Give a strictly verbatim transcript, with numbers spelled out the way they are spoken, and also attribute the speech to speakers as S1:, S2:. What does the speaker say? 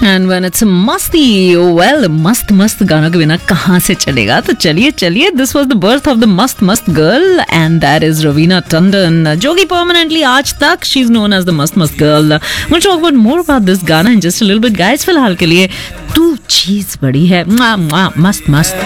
S1: And when it's मस्ती, well मस्त मस्त गानों के बिना कहाँ से चलेगा. तो चलिए चलिए, this was the birth of the मस्त मस्त girl and that is Raveena Tandon, जो कि परमानेंटली आज तक she is known as the मस्त मस्त girl. Will talk about more about this गाना in just a little bit guys. फिलहाल के लिए तू चीज बड़ी है, मस्त मस्त.